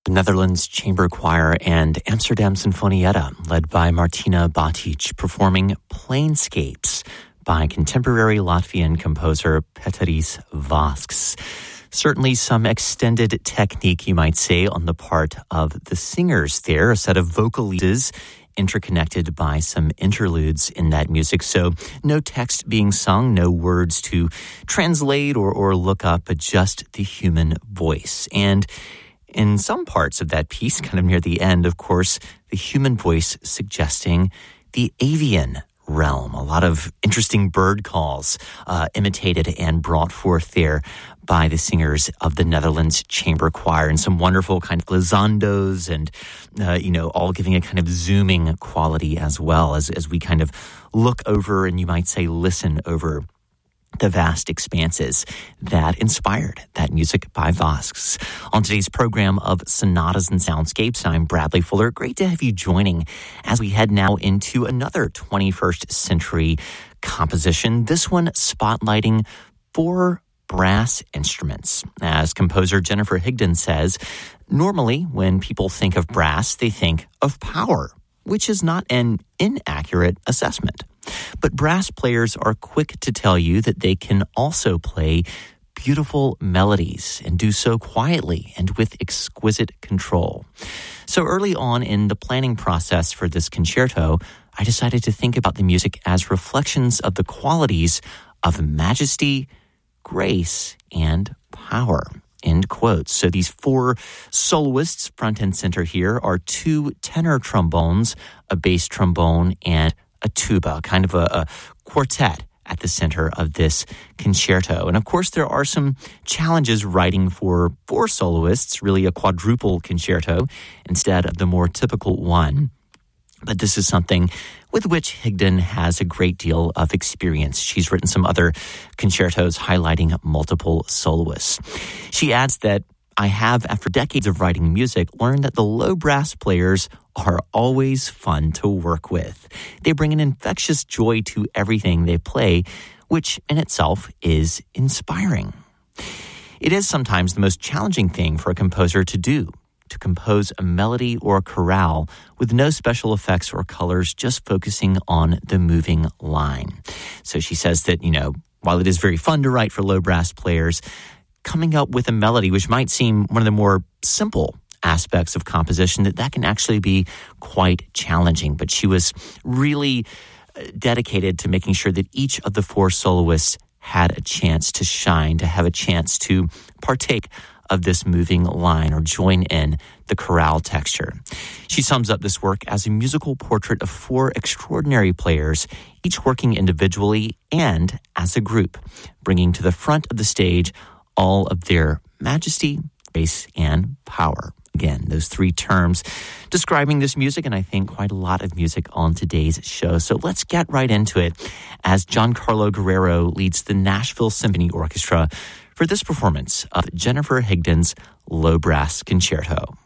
Netherlands Chamber Choir and Amsterdam Sinfonietta, led by Martina Batic, performing Planescapes by contemporary Latvian composer Peteris Vasks. Certainly some extended technique, you might say, on the part of the singers there, a set of vocalises interconnected by some interludes in that music. So no text being sung, no words to translate or look up, but just the human voice. And in some parts of that piece, kind of near the end, of course, the human voice suggesting the avian realm. A lot of interesting bird calls imitated and brought forth there by the singers of the Netherlands Chamber Choir, and some wonderful kind of glissandos and, all giving a kind of zooming quality as well as we kind of look over and you might say listen over the vast expanses that inspired that music by Vasks. On today's program of Sonatas and Soundscapes, I'm Bradley Fuller. Great to have you joining as we head now into another 21st century composition, this one spotlighting 4 brass instruments. As composer Jennifer Higdon says, normally when people think of brass, they think of power, which is not an inaccurate assessment. But brass players are quick to tell you that they can also play beautiful melodies and do so quietly and with exquisite control. So early on in the planning process for this concerto, I decided to think about the music as reflections of the qualities of majesty, grace, and power. End quote. So these 4 soloists front and center here are 2 tenor trombones, a bass trombone, and a tuba, kind of a quartet at the center of this concerto. And of course, there are some challenges writing for 4 soloists, really a quadruple concerto instead of the more typical one. But this is something with which Higdon has a great deal of experience. She's written some other concertos highlighting multiple soloists. She adds that I have, after decades of writing music, learned that the low brass players are always fun to work with. They bring an infectious joy to everything they play, which in itself is inspiring. It is sometimes the most challenging thing for a composer to do, to compose a melody or a chorale with no special effects or colors, just focusing on the moving line. So she says that, while it is very fun to write for low brass players, coming up with a melody, which might seem one of the more simple aspects of composition, that can actually be quite challenging. But she was really dedicated to making sure that each of the 4 soloists had a chance to shine, to have a chance to partake of this moving line or join in the chorale texture. She sums up this work as a musical portrait of 4 extraordinary players, each working individually and as a group, bringing to the front of the stage all of their majesty, grace, and power. Again, those 3 terms describing this music, and I think quite a lot of music on today's show. So let's get right into it as Giancarlo Guerrero leads the Nashville Symphony Orchestra for this performance of Jennifer Higdon's Low Brass Concerto.